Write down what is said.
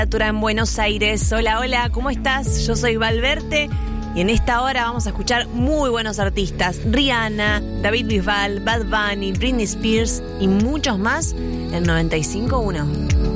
En Buenos Aires. Hola, hola, ¿cómo estás? Yo soy Valverte y en esta hora vamos a escuchar muy buenos artistas. Rihanna, David Bisbal, Bad Bunny, Britney Spears y muchos más en 95.1.